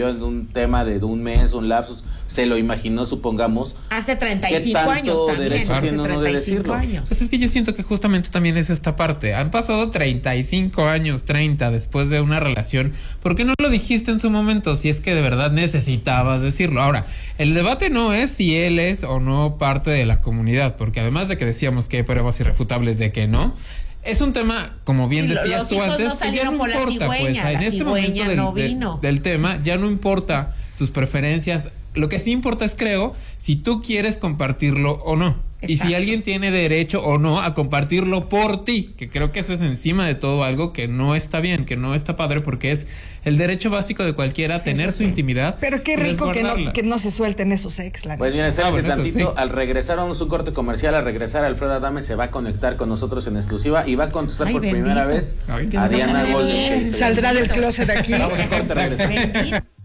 sucedió en un tema de un mes, un lapsus, se lo imaginó, supongamos. Hace 35 años también. ¿Qué tanto derecho tiene uno de decirlo? Pues es que yo siento que justamente también es esta parte. Han pasado 35 años, 30 después de una relación. ¿Por qué no lo dijiste en su momento si es que de verdad necesitabas decirlo? Ahora, el debate no es si él es o no parte de la comunidad, porque además de que decíamos que hay pruebas irrefutables de que no, es un tema, como bien decías tú antes, no ya no importa, pues en este momento del tema ya no importa tus preferencias. Lo que sí importa es, creo, si tú quieres compartirlo o no. Exacto. Y si alguien tiene derecho o no a compartirlo por ti, que creo que eso es encima de todo algo que no está bien, que no está padre, porque es el derecho básico de cualquiera tener su intimidad. Pero qué rico que no se suelten esos ex, la Pues bien, espérense tantito, al regresar, vamos a un corte comercial, al regresar Alfredo Adame se va a conectar con nosotros en exclusiva y va a contestar por primera vez a Diana Golden. Saldrá del closet de aquí. Vamos a corte, regresamos.